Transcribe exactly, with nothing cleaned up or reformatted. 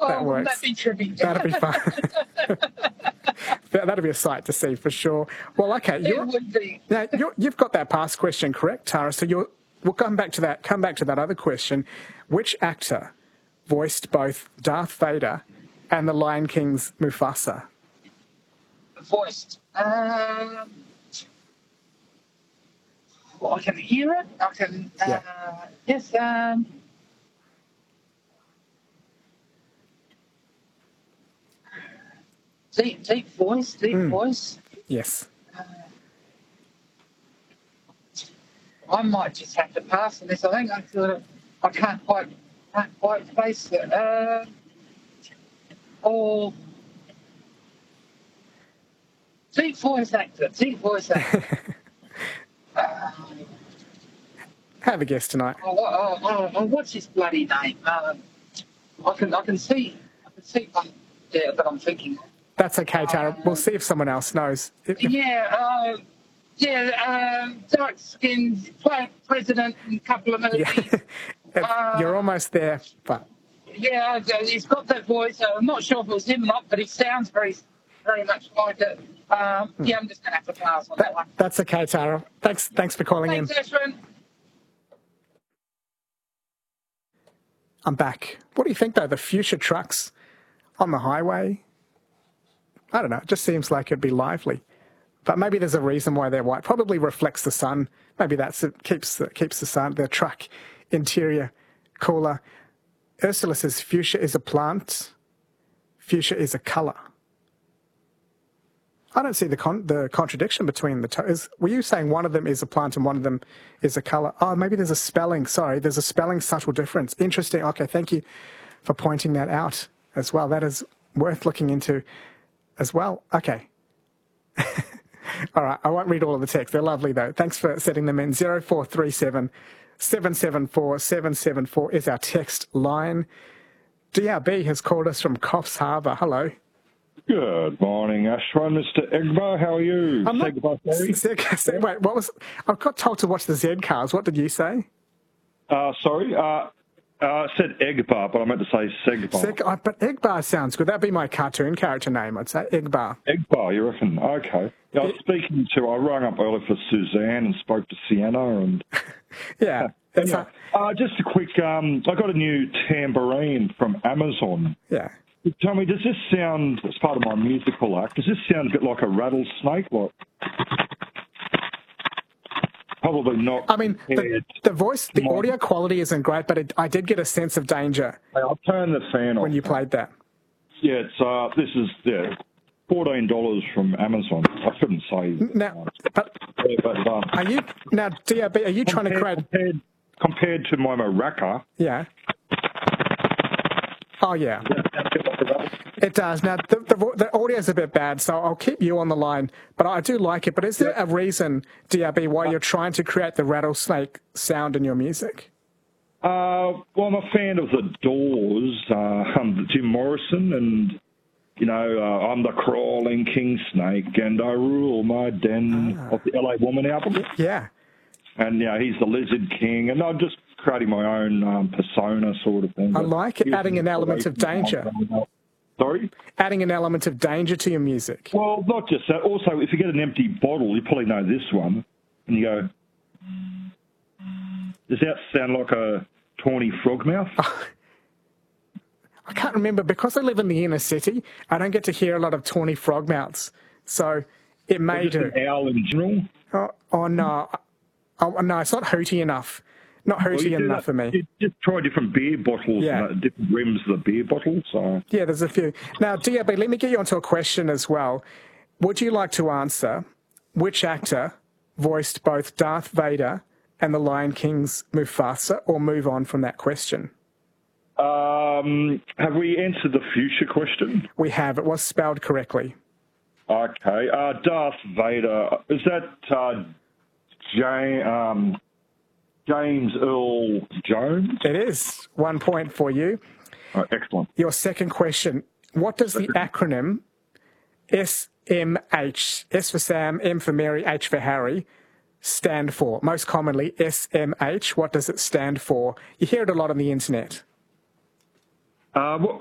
that works. That'd be trippy. That'd be fun. That'd be a sight to see for sure. Well, okay, you're, It would be. now you're, you've got that past question correct, Tara. So you're, we'll come back to that. Come back to that other question. Which actor voiced both Darth Vader and the Lion King's Mufasa? Voiced. Um, well, I can hear it. I can. Uh, Yeah. Yes. Um, deep, deep voice. Deep Mm. voice. Yes. I might just have to pass on this. I think I sort of, I can't quite, can't quite place it. Uh, or deep voice actor, deep voice actor. uh, Have a guess tonight. oh, oh, oh, oh, what's his bloody name? Um, I can, I can see, I can see one there that I'm thinking. That's okay, Tara. We'll see if someone else knows. If- if- Yeah, uh, yeah, um, dark skinned, president in a couple of movies. Yeah. You're almost there, but Yeah, he's got that voice. I'm not sure if it was him or not, but he sounds very, very much like it. Um, yeah, I'm just going to have to pass on that, that, one. that's okay, Tara. Thanks, thanks for calling Thanks, in. Ashwin. I'm back. What do you think, though? The future trucks on the highway? I don't know. It just seems like it'd be lively. But maybe there's a reason why they're white. Probably reflects the sun. Maybe that's it. Keeps the, keeps the sun, the truck interior cooler. Ursula says fuchsia is a plant. Fuchsia is a colour. I don't see the con- the contradiction between the two. Is, were you saying one of them is a plant and one of them is a colour? Oh, maybe there's a spelling. Sorry, there's a spelling subtle difference. Interesting. Okay, thank you for pointing that out as well. That is worth looking into as well. Okay. All right, I won't read all of the text. They're lovely, though. Thanks for setting them in. zero four three seven, seven seven four, seven seven four is our text line. D R B has called us from Coffs Harbour. Hello. Good morning, Ashwin. Mister Egbo, how are you? I'm Say goodbye, sorry. not, wait, what was... I got told to watch the Z cars. What did you say? Uh, sorry, uh, uh, I said Egbar, but I meant to say Segbar. Seg, oh, but Egbar sounds good. That'd be my cartoon character name, I'd say. Egbar. Egbar, you reckon? Okay. Yeah, I was speaking to, I rang up earlier for Suzanne and spoke to Sienna and... Yeah. It's yeah. a, Uh, just a quick, um, I got a new tambourine from Amazon. yeah. Tell me, does this sound, as part of my musical act, does this sound a bit like a rattlesnake? Like, probably not. I mean, the, compared the voice, the to my- audio quality isn't great, but it, I did get a sense of danger Hey, I'll turn the fan off. when you played that. Yeah, it's, uh, this is, yeah, fourteen dollars from Amazon. I shouldn't say. Now, but Yeah, but, um, are you, now, D R B, are you trying to create, compared, compared to my maraca, yeah. Oh, yeah. does that sound a bit like a rattlesnake? It does. Now, the, the, vo- the audio's a bit bad, so I'll keep you on the line, but I do like it. But is there a reason, D R B, why you're trying to create the rattlesnake sound in your music? Uh, well, I'm a fan of the Doors, uh, um, Jim Morrison, and, you know, uh, I'm the crawling king snake, and I rule my den, Ah. of the L A Woman album. Yeah. And, you know, he's the lizard king, and I'm just creating my own um, persona sort of thing. I like it, adding an element of danger. Sorry? Adding an element of danger to your music. Well, not just that. Also, if you get an empty bottle, you probably know this one, and you go, does that sound like a tawny frogmouth? I can't remember, because I live in the inner city, I don't get to hear a lot of tawny frogmouths. So it may Just do. an owl in general? Oh, oh no. Oh, no, it's not hooty enough. Not Well, hooty you do enough that- for me. You just try different beer bottles, Yeah. and, uh, different rims of the beer bottle. So Yeah, there's a few. Now, D R B, let me get you onto a question as well. Would you like to answer which actor voiced both Darth Vader and the Lion King's Mufasa, or move on from that question? Um, have we answered the future question? We have. It was spelled correctly. Okay. Uh, Darth Vader. Is that uh, James, um, James Earl Jones? It is. One point for you. Oh, excellent. Your second question. What does the acronym S M H, S for Sam, M for Mary, H for Harry, stand for? Most commonly, S M H. What does it stand for? You hear it a lot on the internet. Uh, what,